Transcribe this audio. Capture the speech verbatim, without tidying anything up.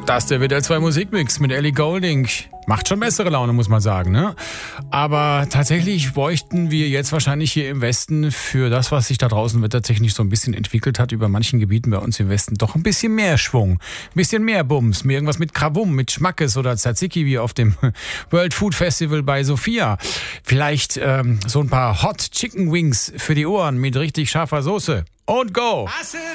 Das ist der W D R zwei Musikmix mit Ellie Goulding. Macht schon bessere Laune, muss man sagen, ne? Aber tatsächlich bräuchten wir jetzt wahrscheinlich hier im Westen für das, was sich da draußen wettertechnisch so ein bisschen entwickelt hat, über manchen Gebieten bei uns im Westen, doch ein bisschen mehr Schwung, ein bisschen mehr Bums, mehr irgendwas mit Krawum, mit Schmackes oder Tzatziki wie auf dem World Food Festival bei Sofia. Vielleicht ähm, so ein paar Hot Chicken Wings für die Ohren mit richtig scharfer Soße. Und go!